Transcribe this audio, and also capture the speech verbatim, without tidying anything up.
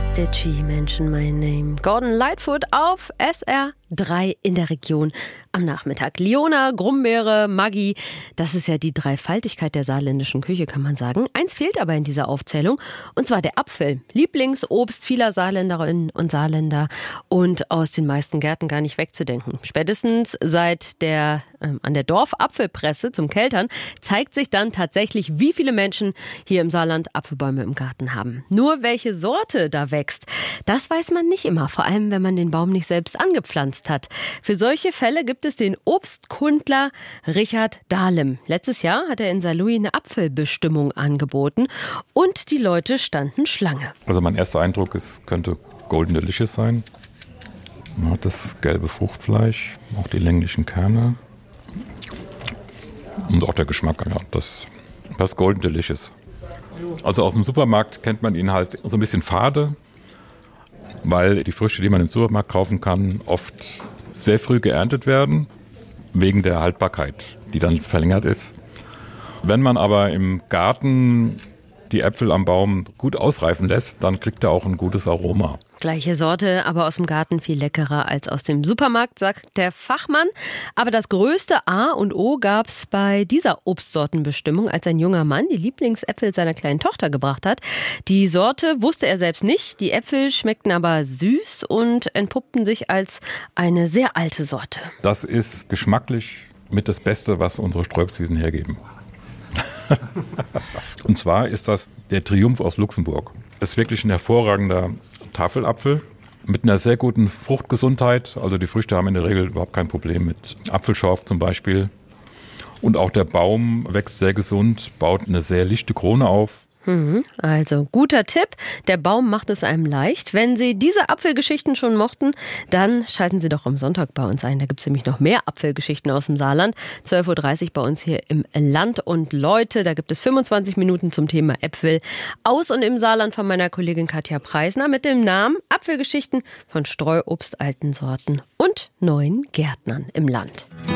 Ditchy, Mention My Name. Gordon Lightfoot auf S R drei in der Region am Nachmittag. Liona, Grumbeere, Maggi, das ist ja die Dreifaltigkeit der saarländischen Küche, kann man sagen. Eins fehlt aber in dieser Aufzählung, und zwar der Apfel. Lieblingsobst vieler Saarländerinnen und Saarländer und aus den meisten Gärten gar nicht wegzudenken. Spätestens seit der äh, an der Dorfapfelpresse zum Keltern zeigt sich dann tatsächlich, wie viele Menschen hier im Saarland Apfelbäume im Garten haben. Nur welche Sorte da wächst, das weiß man nicht immer, vor allem wenn man den Baum nicht selbst angepflanzt hat. Für solche Fälle gibt es den Obstkundler Richard Dahlem. Letztes Jahr hat er in Saarlouis eine Apfelbestimmung angeboten und die Leute standen Schlange. Also mein erster Eindruck, es könnte Golden Delicious sein. Man hat das gelbe Fruchtfleisch, auch die länglichen Kerne und auch der Geschmack. Ja, das, das Golden Delicious. Also aus dem Supermarkt kennt man ihn halt so ein bisschen fade, weil die Früchte, die man im Supermarkt kaufen kann, oft sehr früh geerntet werden, wegen der Haltbarkeit, die dann verlängert ist. Wenn man aber im Garten die Äpfel am Baum gut ausreifen lässt, dann kriegt er auch ein gutes Aroma. Gleiche Sorte, aber aus dem Garten viel leckerer als aus dem Supermarkt, sagt der Fachmann. Aber das größte A und O gab's bei dieser Obstsortenbestimmung, als ein junger Mann die Lieblingsäpfel seiner kleinen Tochter gebracht hat. Die Sorte wusste er selbst nicht, die Äpfel schmeckten aber süß und entpuppten sich als eine sehr alte Sorte. Das ist geschmacklich mit das Beste, was unsere Sträubswiesen hergeben. Und zwar ist das der Triumph aus Luxemburg. Das ist wirklich ein hervorragender Tafelapfel mit einer sehr guten Fruchtgesundheit. Also die Früchte haben in der Regel überhaupt kein Problem mit Apfelschorf zum Beispiel. Und auch der Baum wächst sehr gesund, baut eine sehr lichte Krone auf. Also guter Tipp, der Baum macht es einem leicht. Wenn Sie diese Apfelgeschichten schon mochten, dann schalten Sie doch am Sonntag bei uns ein. Da gibt es nämlich noch mehr Apfelgeschichten aus dem Saarland. zwölf Uhr dreißig bei uns hier im Land und Leute. Da gibt es fünfundzwanzig Minuten zum Thema Äpfel aus und im Saarland von meiner Kollegin Katja Preisner mit dem Namen Apfelgeschichten von Streuobst, alten Sorten und neuen Gärtnern im Land.